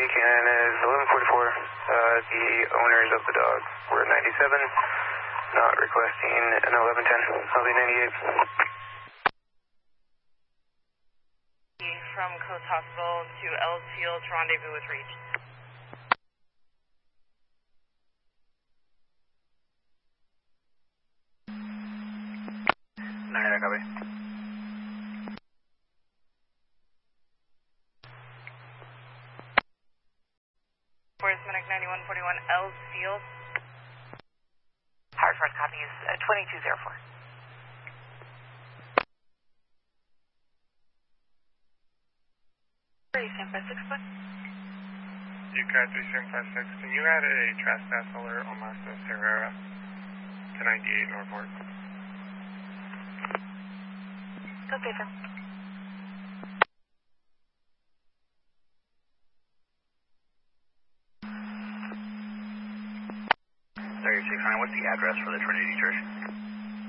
Cannon is 1144. The owners of the dog were 97, not requesting an 1110. I'll be 98. From Coast Hospital to Ellis Field to rendezvous with Reach. Copy. Forest Medic 9141 Ellis Field. Hartford copies 2204. UCAT 3756, can you add a trespass alert on Mastos Herrera to 98 Northport? Go paper. 3600, what's the address for the Trinity Church?